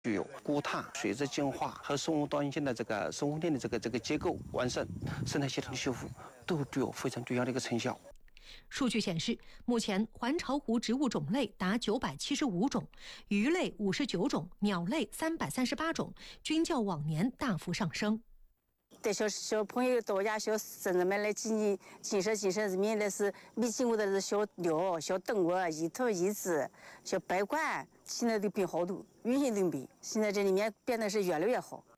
具有固碳、水质净化和生物多样性的生物链的这个结构完善、生态系统的修复，都具有非常重要的一个成效。 数据显示，目前环潮湖植物种类达975种，鱼类59种，鸟类338种，均较往年大幅上升。 带小朋友到家，小孙子们来见识人民，那是没见过的是小鸟、小动物、蚁兔、蚁子、小白鹳，现在都变好多，原先都没，现在这里面变得是越来越好。